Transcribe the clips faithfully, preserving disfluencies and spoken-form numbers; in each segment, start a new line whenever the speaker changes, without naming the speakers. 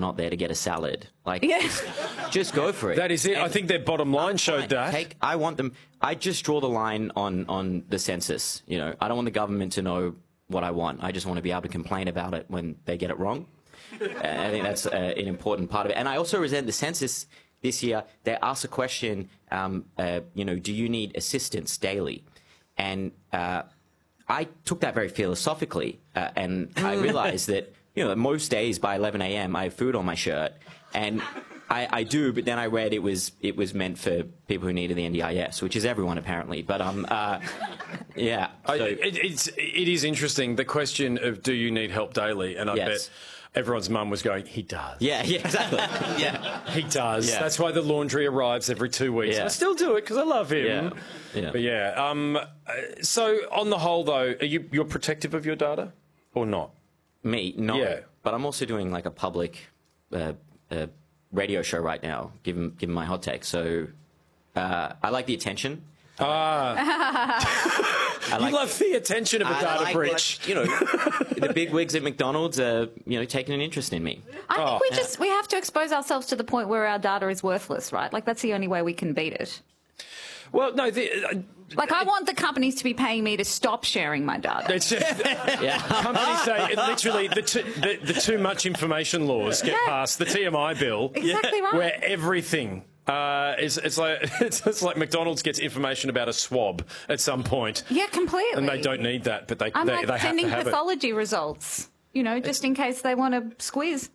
not there to get a salad. Like,
Yeah.
just, just go for it.
That is it.
And
I think their bottom line showed that.
Take, I want them. I just draw the line on on the census. You know, I don't want the government to know what I want. I just want to be able to complain about it when they get it wrong. And I think that's uh, an important part of it. And I also resent the census this year. They asked a question. Um, uh, you know, do you need assistance daily? And uh, I took that very philosophically, uh, and I realized that, you know, most days by eleven a m I have food on my shirt, and I, I do. But then I read it was it was meant for people who needed the N D I S, which is everyone apparently. But um, uh, yeah, so.
I, it, it's it is interesting, the question of do you need help daily, and I
Yes.
bet everyone's mum was going, he does.
Yeah, yeah, exactly. Yeah,
He does.
Yeah.
That's why the laundry arrives every two weeks.
Yeah.
I still do it because I love him.
Yeah. Yeah.
But yeah. Um, uh, so on the whole, though, are you you're protective of your data or not?
me, no.
Yeah.
But I'm also doing like a public uh, uh, radio show right now, given given my hot take. So uh, I like the attention.
Ah.
I like,
you love the attention of a
I
data
like,
breach.
like, you know, the big wigs at McDonald's are, you know, taking an interest in me.
I think
Oh.
we just we have to expose ourselves to the point where our data is worthless, right? Like that's the only way we can beat it.
Well, no, the, uh,
Like I want the companies to be paying me to stop sharing my data.
it's just, companies say it literally the, t- the the too much information laws get
Yeah.
passed, the T M I bill,
Exactly right.
where everything. Uh, is it's like it's, it's like McDonald's gets information about a swab at some point,
Yeah, completely.
and they don't need that, but they
I'm
they,
like
they have to
sending
have it.
pathology results, you know, just in case they want to squeeze.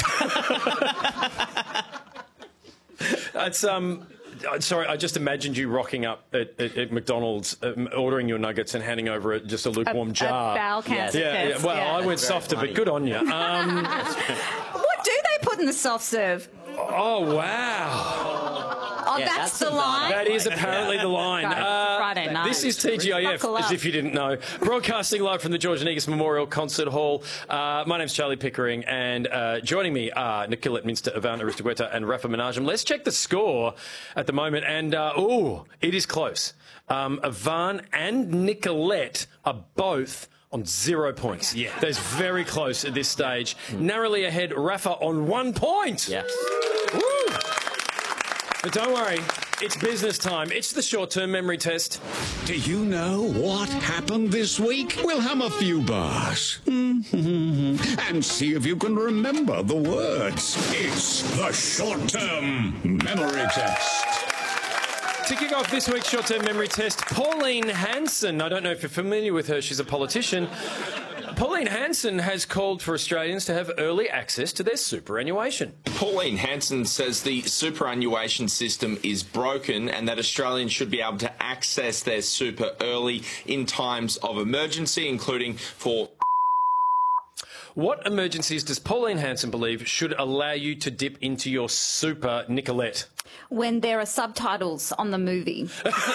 It's um. uh, Sorry, I just imagined you rocking up at, at, at McDonald's, um, ordering your nuggets and handing over a, just a lukewarm
A
jar.
bowel cancer
yeah, yeah.
test.
Well,
yeah.
I went softer,
funny.
but good on you. Um,
What do they put in the soft serve?
oh wow.
Oh,
Yeah,
that's,
that's
the
the
line.
That is apparently the line.
Guys, it's Friday night.
This is T G I F,
Buckle
as
up.
if you didn't know. Broadcasting live from the George Negus Memorial Concert Hall. Uh, my name's Charlie Pickering, and uh, joining me are Nicolette Minster, Ivan Aristogueta, and Rafa Menachem. Let's check the score at the moment, and uh, oh, it is close. Um, Ivan and Nicolette are both on zero points.
Yeah.
That's very close at this stage. Narrowly ahead, Rafa on one point.
Yeah.
Woo! But don't worry, it's business time. It's the short-term memory test.
Do you know what happened this week? We'll hum a few bars and see if you can remember the words. It's the short-term memory test.
To kick off this week's short-term memory test, Pauline Hanson. I don't know if you're familiar with her. She's a politician. Pauline Hanson has called for Australians to have early access to their superannuation.
Pauline Hanson says the superannuation system is broken and that Australians should be able to access their super early in times of emergency, including for...
What emergencies does Pauline Hanson believe should allow you to dip into your super, Nicolette?
When there are subtitles on the movie.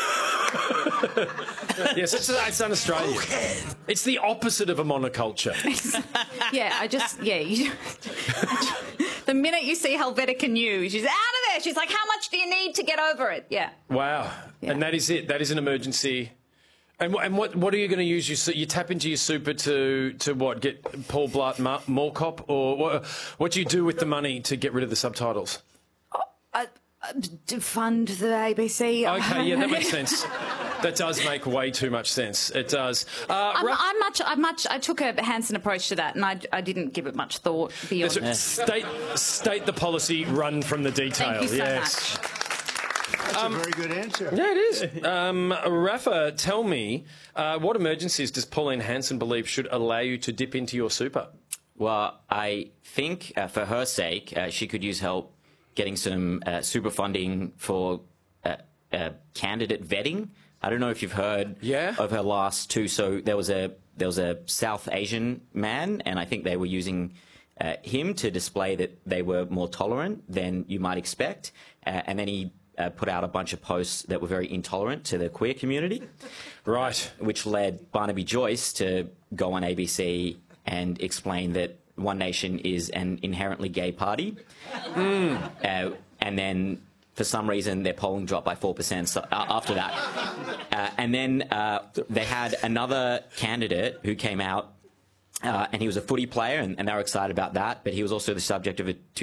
Yes, it's, it's un-Australian. It's the opposite of a monoculture.
Yeah, I just, yeah. You, the minute you see Helvetica News, she's out of there. She's like, how much do you need to get over it? Yeah.
Wow.
Yeah.
And that is it. That is an emergency. And, wh- and what what are you going to use? Your, su- you tap into your super to, to what, get Paul Blart Ma- Mall Cop? Or what, what do you do with the money to get rid of the subtitles?
Uh, uh, to fund the A B C.
Okay, yeah, that makes sense. That does make way too much sense. It does. Uh,
I'm,
Ra-
I'm much, I'm much, I took a Hanson approach to that and I, I didn't give it much thought beyond
That's right. State, state the policy, run from the detail.
Thank you so
yes.
much.
That's a very good answer.
Yeah, it is. Um, Rafa, tell me, uh, what emergencies does Pauline Hanson believe should allow you to dip into your super?
Well, I think uh, for her sake, uh, she could use help getting some uh, super funding for uh, uh, candidate vetting. I don't know if you've heard
Yeah.
of her last two. So there was a there was a South Asian man, and I think they were using uh, him to display that they were more tolerant than you might expect. Uh, and then he uh, put out a bunch of posts that were very intolerant to the queer community,
Right.
which led Barnaby Joyce to go on A B C and explain that One Nation is an inherently gay party. Uh, and then, for some reason, their polling dropped by four percent so, uh, after that. Uh, and then uh, they had another candidate who came out, uh, and he was a footy player, and, and they were excited about that, but he was also the subject of a